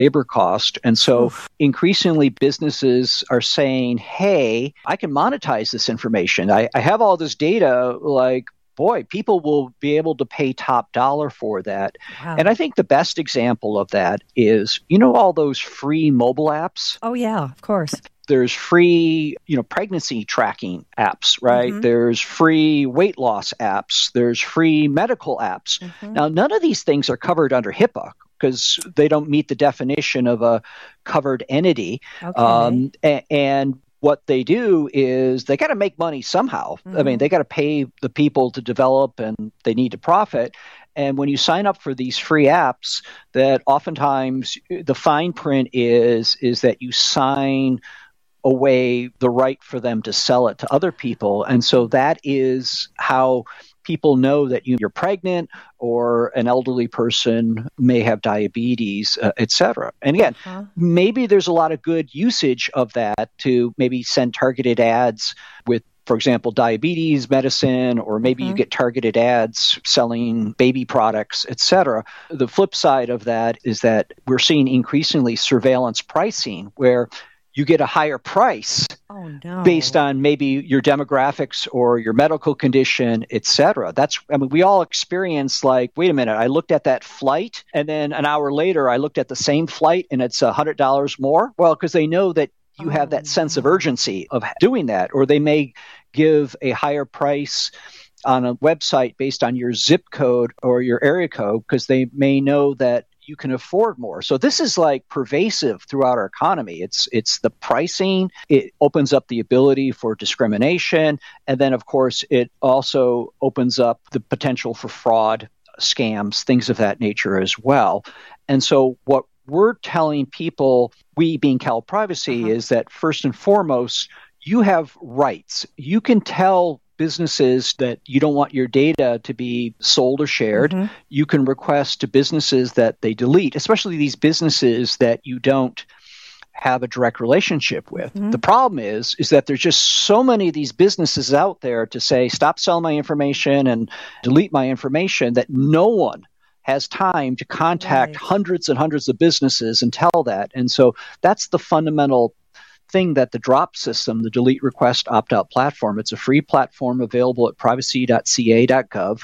labor cost. And so increasingly businesses are saying, hey, I can monetize this information. I have all this data, like, boy, people will be able to pay top dollar for that. Wow. And I think the best example of that is, all those free mobile apps? Oh, yeah, of course. There's free, pregnancy tracking apps, right? Mm-hmm. There's free weight loss apps. There's free medical apps. Mm-hmm. Now, none of these things are covered under HIPAA because they don't meet the definition of a covered entity. Okay. And what they do is they got to make money somehow. Mm-hmm. I mean, they got to pay the people to develop and they need to profit. And when you sign up for these free apps, that oftentimes the fine print is that you sign away the right for them to sell it to other people. And so that is how people know that you're pregnant or an elderly person may have diabetes, et cetera. And again, maybe there's a lot of good usage of that to maybe send targeted ads with, for example, diabetes medicine, or maybe you get targeted ads selling baby products, et cetera. The flip side of that is that we're seeing increasingly surveillance pricing where you get a higher price based on maybe your demographics or your medical condition, et cetera. We all experience like, wait a minute, I looked at that flight and then an hour later I looked at the same flight and it's $100 more. Well, because they know that you have that sense of urgency of doing that, or they may give a higher price on a website based on your zip code or your area code because they may know that you can afford more. So this is like pervasive throughout our economy. It's the pricing. It opens up the ability for discrimination. And then, of course, it also opens up the potential for fraud, scams, things of that nature as well. And so what we're telling people, we being Cal Privacy, is that first and foremost, you have rights. You can tell businesses that you don't want your data to be sold or shared. You can request to businesses that they delete, especially these businesses that you don't have a direct relationship with. The problem is that there's just so many of these businesses out there to say, stop selling my information and delete my information, that no one has time to contact hundreds and hundreds of businesses and tell that. And so that's the fundamental thing that the DROP system, the Delete Request Opt-out platform, it's a free platform available at privacy.ca.gov.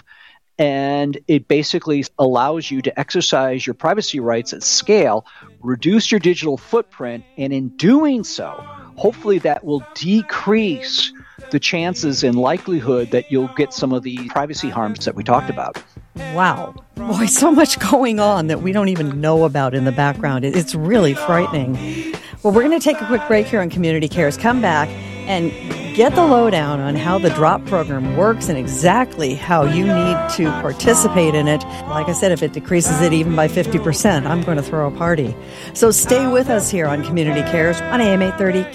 And it basically allows you to exercise your privacy rights at scale, reduce your digital footprint, and in doing so, hopefully that will decrease the chances and likelihood that you'll get some of the privacy harms that we talked about. Wow. Boy, so much going on that we don't even know about in the background. It's really frightening. Well, we're going to take a quick break here on Community Cares. Come back and get the lowdown on how the DROP program works and exactly how you need to participate in it. Like I said, if it decreases it even by 50%, I'm going to throw a party. So stay with us here on Community Cares on AM 830